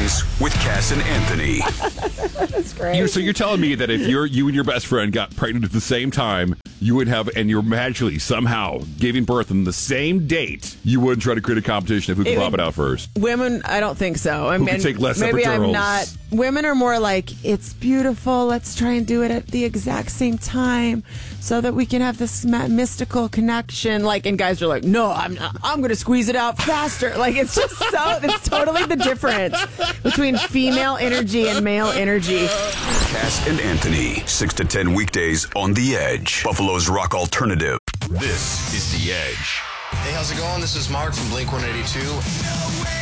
weekdays with Cass and Anthony. That's great. So you're telling me that if you and your best friend got pregnant at the same time, you would have, and you're magically somehow giving birth on the same date, you wouldn't try to create a competition of who can pop it out first? Women, I don't think so. I Who mean, can take less maybe I'm epidurals? not. Women are more like, it's beautiful. Let's try and do it at the exact same time so that we can have this mystical connection. Like, and guys are like, no, I'm going to squeeze it out faster. Like, it's just it's totally the difference between female energy and male energy. Cass and Anthony, 6 to 10 weekdays on The Edge. Buffalo's rock alternative. This is The Edge. Hey, how's it going? This is Mark from Blink-182.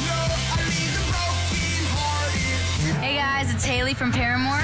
Hey guys, it's Haley from Paramore.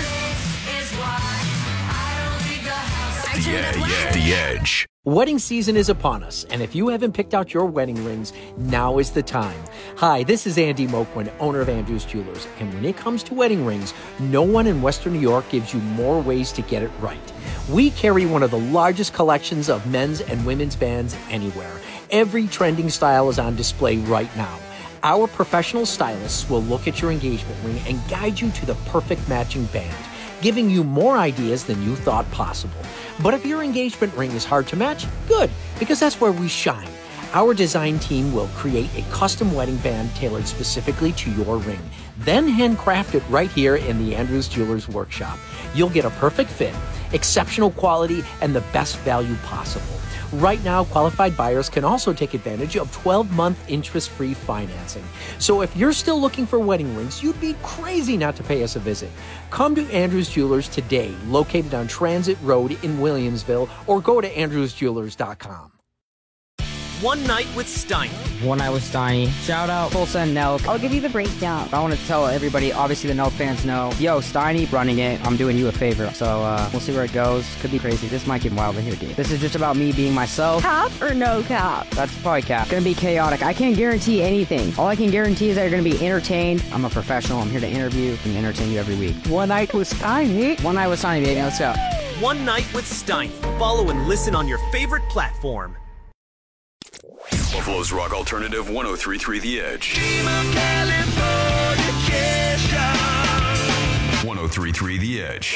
The Edge. Wedding season is upon us, and if you haven't picked out your wedding rings, now is the time. Hi, this is Andy Moquin, owner of Andrews Jewelers, and when it comes to wedding rings, no one in Western New York gives you more ways to get it right. We carry one of the largest collections of men's and women's bands anywhere. Every trending style is on display right now. Our professional stylists will look at your engagement ring and guide you to the perfect matching band, giving you more ideas than you thought possible. But if your engagement ring is hard to match, good, because that's where we shine. Our design team will create a custom wedding band tailored specifically to your ring, then handcraft it right here in the Andrews Jewelers workshop. You'll get a perfect fit, exceptional quality, and the best value possible. Right now, qualified buyers can also take advantage of 12-month interest-free financing. So if you're still looking for wedding rings, you'd be crazy not to pay us a visit. Come to Andrews Jewelers today, located on Transit Road in Williamsville, or go to andrewsjewelers.com. One Night with Steiny. One Night with Steiny. Shout out Full Send Nelk. I'll give you the breakdown. I want to tell everybody, obviously the Nelk fans know, yo, Steiny running it. I'm doing you a favor. So we'll see where it goes. Could be crazy. This might get wild in here, dude. This is just about me being myself. Cap or no cap? That's probably cap. Gonna be chaotic. I can't guarantee anything. All I can guarantee is that you're gonna be entertained. I'm a professional. I'm here to interview and entertain you every week. One Night with Steiny. One Night with Steiny, baby. Let's go. One Night with Steiny. Follow and listen on your favorite platform. Buffalo's rock alternative 103.3 The Edge. 103.3 The Edge.